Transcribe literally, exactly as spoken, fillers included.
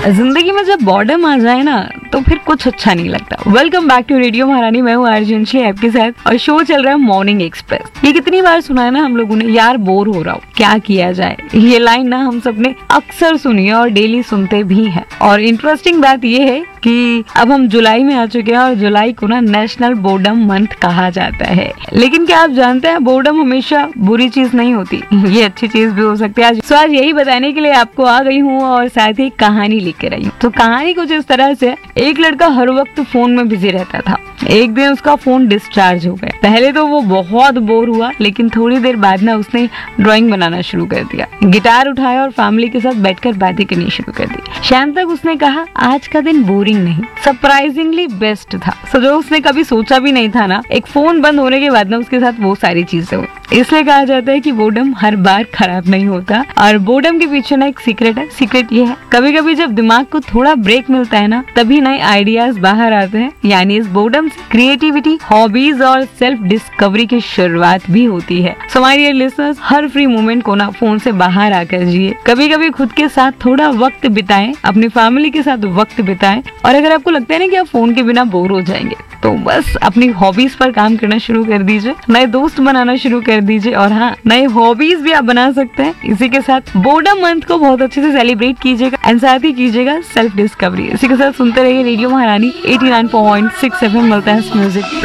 जिंदगी में जब बॉर्डम आ जाए ना तो फिर कुछ अच्छा नहीं लगता। वेलकम बैक टू रेडियो महारानी, मैं हूँ अर्जुन श्री आपके साथ और शो चल रहा है मॉर्निंग एक्सप्रेस। ये कितनी बार सुना है ना हम लोगों ने, यार बोर हो रहा हूँ क्या किया जाए। ये लाइन ना हम सबने अक्सर सुनी है और डेली सुनते भी हैं। और इंटरेस्टिंग बात ये है कि अब हम जुलाई में आ चुके हैं और जुलाई को ना नेशनल बोर्डम मंथ कहा जाता है। लेकिन क्या आप जानते हैं बोर्डम हमेशा बुरी चीज नहीं होती, ये अच्छी चीज भी हो सकती है। आज सो आज यही बताने के लिए आपको आ गई हूँ और साथ ही कहानी लेकर आई हूँ। तो कहानी कुछ इस तरह से, एक लड़का हर वक्त फोन में बिजी रहता था। एक दिन उसका फोन डिस्चार्ज हो गया। पहले तो वो बहुत बोर हुआ, लेकिन थोड़ी देर बाद ना उसने ड्राइंग बनाना शुरू कर दिया, गिटार उठाया और फैमिली के साथ बैठकर बातें करनी शुरू कर दी। शाम तक उसने कहा आज का दिन बोरिंग नहीं, सरप्राइजिंगली बेस्ट था। सो जो उसने कभी सोचा भी नहीं था ना, एक फोन बंद होने के बाद ना उसके साथ वो सारी चीजें हुई। इसलिए कहा जाता है कि बोर्डम हर बार खराब नहीं होता। और बोर्डम के पीछे ना एक सीक्रेट है। सीक्रेट ये है, कभी कभी जब दिमाग को थोड़ा ब्रेक मिलता है ना, तभी नए आइडियाज बाहर आते हैं। यानी इस बोर्डम से क्रिएटिविटी, हॉबीज और सेल्फ डिस्कवरी की शुरुआत भी होती है। So my dear listeners, her free moment को ना फोन से बाहर आकर जिए। कभी कभी खुद के साथ थोड़ा वक्त बिताएं, अपनी फैमिली के साथ वक्त बिताएं। और अगर आपको लगता है ना कि आप फोन के बिना बोर हो जाएंगे, तो बस अपनी हॉबीज पर काम करना शुरू कर दीजिए, नए दोस्त बनाना शुरू कर दीजिए। और हाँ, नए हॉबीज भी आप बना सकते हैं। इसी के साथ बोर्डम मंथ को बहुत अच्छे से सेलिब्रेट कीजिएगा एंड साथ ही कीजिएगा सेल्फ डिस्कवरी। इसी के साथ सुनते रहिए रेडियो महारानी eighty nine point six F M. मिलता है म्यूजिक।